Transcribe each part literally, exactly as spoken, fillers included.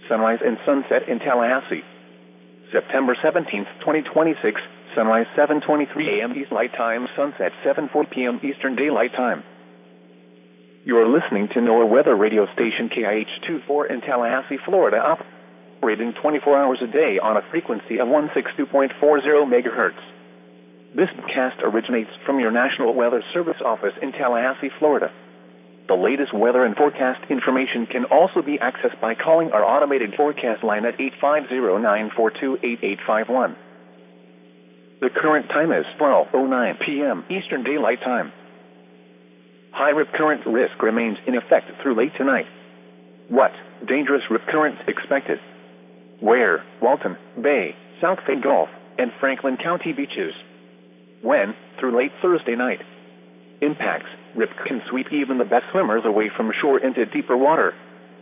sunrise and sunset in Tallahassee. September seventeenth, twenty twenty-six, sunrise seven twenty-three a m East Light Time, sunset seven forty p m Eastern Daylight Time. You are listening to NOAA weather radio station K I H twenty-four in Tallahassee, Florida, operating twenty-four hours a day on a frequency of one sixty-two point four zero megahertz. This broadcast originates from your National Weather Service office in Tallahassee, Florida. The latest weather and forecast information can also be accessed by calling our automated forecast line at eight five zero, nine four two, eight eight five one. The current time is twelve oh nine p m Eastern Daylight Time. High rip current risk remains in effect through late tonight. What? Dangerous rip currents expected. Where? Walton Bay, South Bay Gulf, and Franklin County beaches. When? Through late Thursday night. Impacts. Rip can sweep even the best swimmers away from shore into deeper water.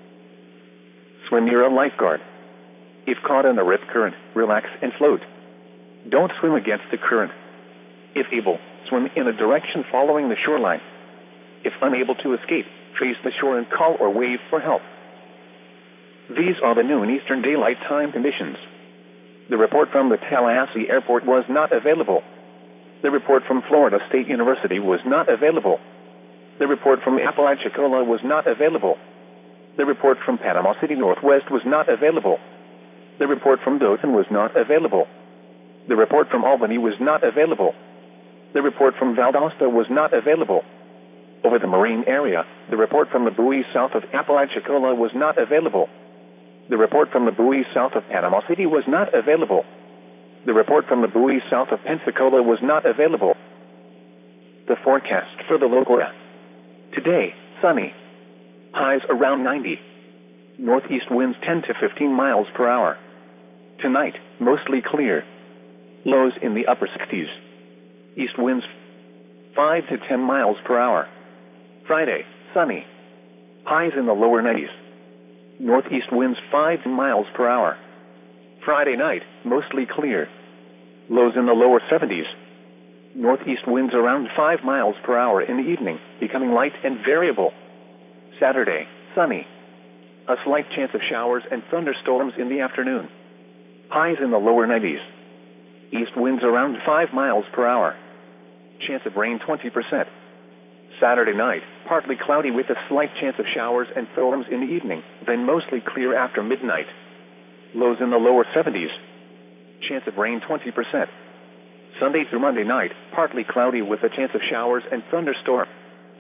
Swim near a lifeguard. If caught in the rip current, relax and float. Don't swim against the current. If able, swim in a direction following the shoreline. If unable to escape, trace the shore and call or wave for help. These are the noon Eastern Daylight Time conditions. The report from the Tallahassee Airport was not available. The report from Florida State University was not available. The report from Apalachicola was not available. The report from Panama City Northwest was not available. The report from Dothan was not available. The report from Albany was not available. The report from Valdosta was not available. Over the marine area, the report from the buoy south of Apalachicola was not available. The report from the buoy south of Panama City was not available. The report from the buoy south of Pensacola was not available. The forecast for the local area. Today, sunny. Highs around ninety. Northeast winds ten to fifteen miles per hour. Tonight, mostly clear. Lows in the upper sixties. East winds five to ten miles per hour. Friday, sunny. Highs in the lower nineties. Northeast winds five miles per hour. Friday night, mostly clear. Lows in the lower seventies. Northeast winds around five miles per hour in the evening, becoming light and variable. Saturday, sunny. A slight chance of showers and thunderstorms in the afternoon. Highs in the lower nineties. East winds around five miles per hour. Chance of rain twenty percent. Saturday night, partly cloudy with a slight chance of showers and storms in the evening, then mostly clear after midnight. Lows in the lower seventies. Chance of rain twenty percent. Sunday through Monday night, partly cloudy with a chance of showers and thunderstorm.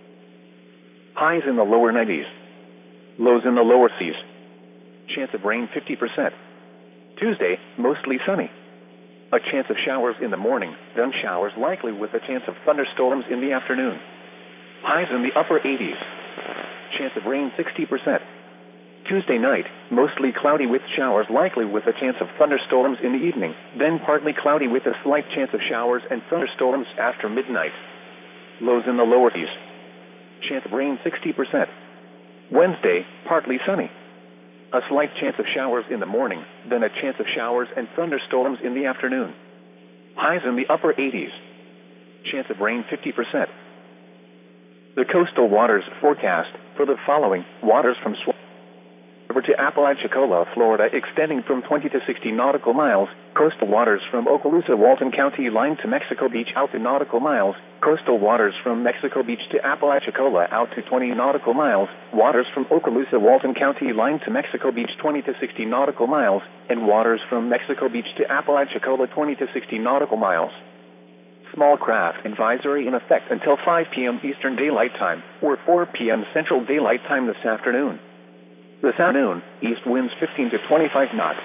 Highs in the lower nineties. Lows in the lower seas. Chance of rain fifty percent. Tuesday, mostly sunny. A chance of showers in the morning, then showers likely with a chance of thunderstorms in the afternoon. Highs in the upper eighties. Chance of rain sixty percent. Tuesday night, mostly cloudy with showers likely with a chance of thunderstorms in the evening, then partly cloudy with a slight chance of showers and thunderstorms after midnight. Lows in the lower eighties. Chance of rain sixty percent. Wednesday, partly sunny. A slight chance of showers in the morning, then a chance of showers and thunderstorms in the afternoon. Highs in the upper eighties. Chance of rain fifty percent. The coastal waters forecast for the following: waters from Sw- over to Apalachicola, Florida, extending from twenty to sixty nautical miles. Coastal waters from Okaloosa, Walton County line to Mexico Beach out to nautical miles. Coastal waters from Mexico Beach to Apalachicola out to twenty nautical miles. Waters from Okaloosa, Walton County line to Mexico Beach twenty to sixty nautical miles. And waters from Mexico Beach to Apalachicola twenty to sixty nautical miles. Small craft advisory in effect until five p m Eastern Daylight Time, or four p m Central Daylight Time this afternoon. This afternoon, east winds fifteen to twenty-five knots.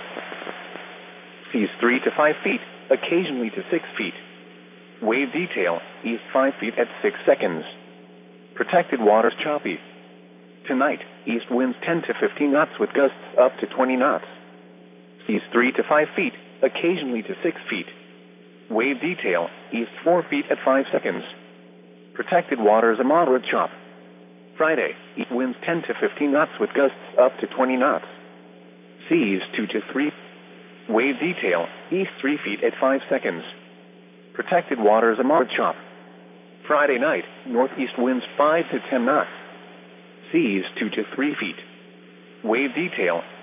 Seas three to five feet, occasionally to six feet. Wave detail, east five feet at six seconds. Protected waters choppy. Tonight, east winds ten to fifteen knots with gusts up to twenty knots. Seas three to five feet, occasionally to six feet. Wave detail, east four feet at five seconds. Protected waters a moderate chop. Friday, east winds ten to fifteen knots with gusts up to twenty knots. Seas two to three. Wave detail, east three feet at five seconds. Protected waters a moderate chop. Friday night, northeast winds five to ten knots. Seas two to three feet. Wave detail,